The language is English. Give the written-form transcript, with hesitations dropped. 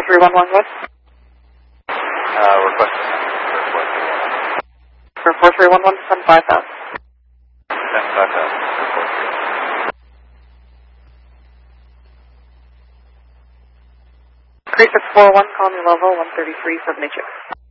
4311 West. Requesting For 4311, send 5000. Send 5000. 3641, call me level 133, 72.